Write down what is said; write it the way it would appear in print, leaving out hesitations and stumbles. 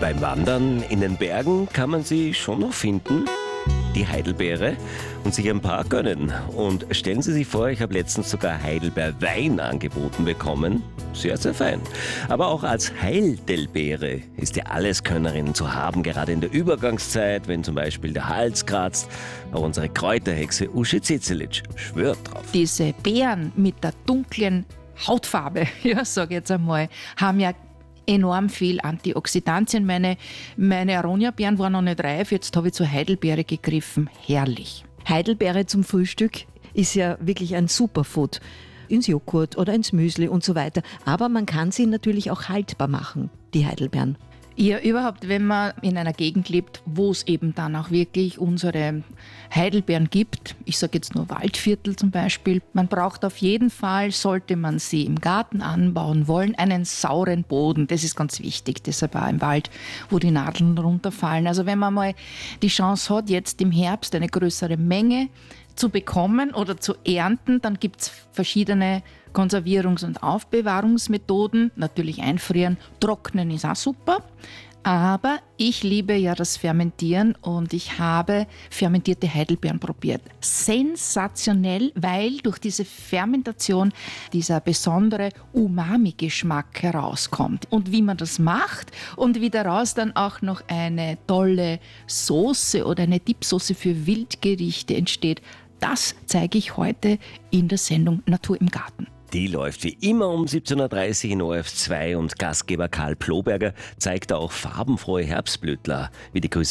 Beim Wandern in den Bergen kann man sie schon noch finden, die Heidelbeere, und sich ein paar gönnen. Und stellen Sie sich vor, ich habe letztens sogar Heidelbeerwein angeboten bekommen. Sehr, sehr fein. Aber auch als Heidelbeere ist die Alleskönnerin zu haben, gerade in der Übergangszeit, wenn zum Beispiel der Hals kratzt. Auch unsere Kräuterhexe Uschi Zizelic schwört drauf. Diese Beeren mit der dunklen Hautfarbe, ja, sage ich jetzt einmal, haben ja enorm viel Antioxidantien. Meine Aronia-Beeren waren noch nicht reif, jetzt habe ich zur Heidelbeere gegriffen. Herrlich. Heidelbeere zum Frühstück ist ja wirklich ein Superfood. Ins Joghurt oder ins Müsli und so weiter. Aber man kann sie natürlich auch haltbar machen, die Heidelbeeren. Ja, überhaupt, wenn man in einer Gegend lebt, wo es eben dann auch wirklich unsere Heidelbeeren gibt, ich sage jetzt nur Waldviertel zum Beispiel, man braucht auf jeden Fall, sollte man sie im Garten anbauen wollen, einen sauren Boden. Das ist ganz wichtig, deshalb auch im Wald, wo die Nadeln runterfallen. Also wenn man mal die Chance hat, jetzt im Herbst eine größere Menge zu bekommen oder zu ernten, dann gibt es verschiedene Konservierungs- und Aufbewahrungsmethoden. Natürlich einfrieren, trocknen ist auch super. Aber ich liebe ja das Fermentieren und ich habe fermentierte Heidelbeeren probiert. Sensationell, weil durch diese Fermentation dieser besondere Umami-Geschmack herauskommt. Und wie man das macht und wie daraus dann auch noch eine tolle Soße oder eine Dipsoße für Wildgerichte entsteht, das zeige ich heute in der Sendung Natur im Garten. Die läuft wie immer um 17.30 Uhr in ORF 2 und Gastgeber Karl Ploberger zeigt auch farbenfrohe Herbstblütler wie die